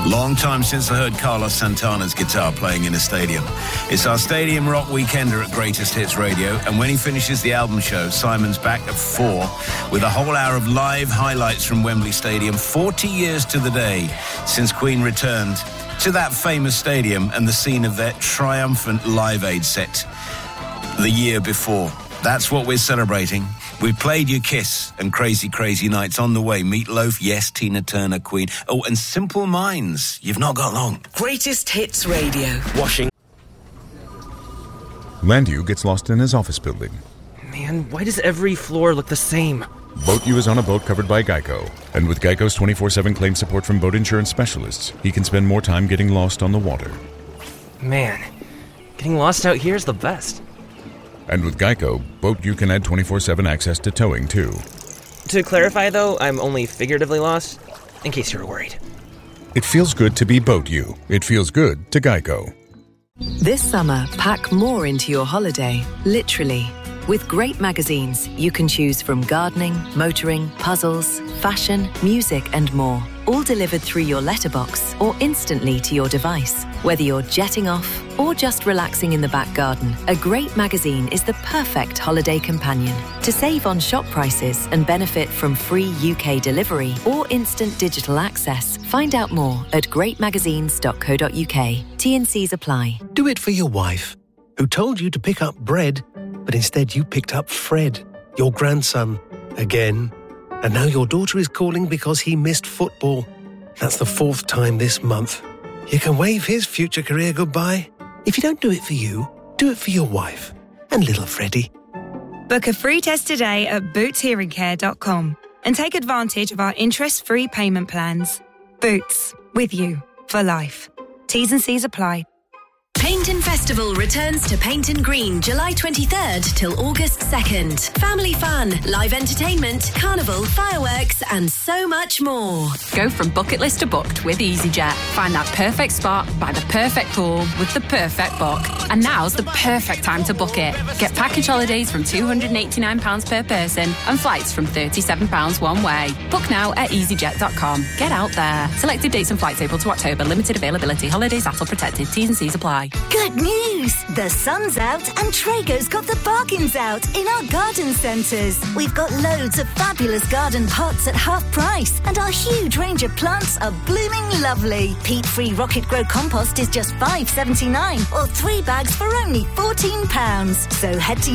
Long time since I heard Carlos Santana's guitar playing in a stadium. It's our Stadium Rock Weekender at Greatest Hits Radio, and when he finishes the album show, Simon's back at 4 with a whole hour of live highlights from Wembley Stadium, 40 years to the day since Queen returned to that famous stadium and the scene of their triumphant Live Aid set the year before. That's what we're celebrating. We've played you Kiss and Crazy Crazy Nights. On the way, Meatloaf, yes, Tina Turner, Queen. Oh, and Simple Minds. You've not got long. Greatest Hits Radio. Washing. Landew gets lost in his office building. Man, why does every floor look the same? BoatU is on a boat covered by Geico. And with Geico's 24/7 claim support from boat insurance specialists, he can spend more time getting lost on the water. Man, getting lost out here is the best. And with Geico, BoatU can add 24/7 access to towing, too. To clarify, though, I'm only figuratively lost, in case you were worried. It feels good to be BoatU. It feels good to Geico. This summer, pack more into your holiday, literally. With great magazines, you can choose from gardening, motoring, puzzles, fashion, music, and more. All delivered through your letterbox or instantly to your device. Whether you're jetting off or just relaxing in the back garden, a great magazine is the perfect holiday companion. To save on shop prices and benefit from free UK delivery or instant digital access, find out more at greatmagazines.co.uk. T&Cs apply. Do it for your wife, who told you to pick up bread, but instead you picked up Fred, your grandson, again. And now your daughter is calling because he missed football. That's the 4th time this month. You can wave his future career goodbye. If you don't do it for you, do it for your wife and little Freddie. Book a free test today at bootshearingcare.com and take advantage of our interest-free payment plans. Boots, with you for life. T's and C's apply. Painton Festival returns to Painton Green July 23rd till August 2nd. Family fun, live entertainment, carnival, fireworks and so much more. Go from bucket list to booked with EasyJet. Find that perfect spot by the perfect pool with the perfect book. And now's the perfect time to book it. Get package holidays from £289 per person and flights from £37 one way. Book now at easyjet.com. Get out there. Selected dates and flights April to October. Limited availability. Holidays ATOL protected. T's and C's apply. Good news! The sun's out and Traeger's got the bargains out in our garden centres. We've got loads of fabulous garden pots at half price and our huge range of plants are blooming lovely. Peat-free Rocket Grow compost is just $5.79 or 3 bags for only £14. So head to